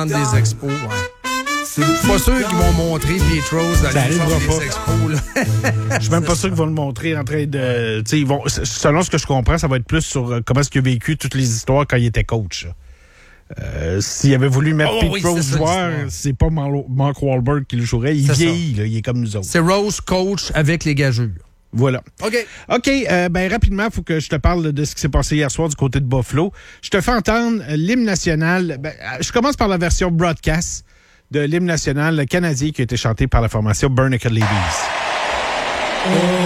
des expos, ouais. Je suis pas sûr qu'ils vont montrer Pete Rose dans les expos, là. Je suis même pas sûr qu'ils vont le montrer en train de... Ils vont, selon ce que je comprends, ça va être plus sur comment est-ce qu'il a vécu toutes les histoires quand il était coach. S'il avait voulu mettre Pete Rose joueur, c'est pas Mark Wahlberg qui le jouerait. Il vieillit, là, il est comme nous autres. C'est Rose coach avec les gageures. Voilà. OK. Rapidement, il faut que je te parle de ce qui s'est passé hier soir du côté de Buffalo. Je te fais entendre l'hymne national. Je commence par la version broadcast de l'hymne national canadien qui a été chanté par la formation Bare Naked Ladies.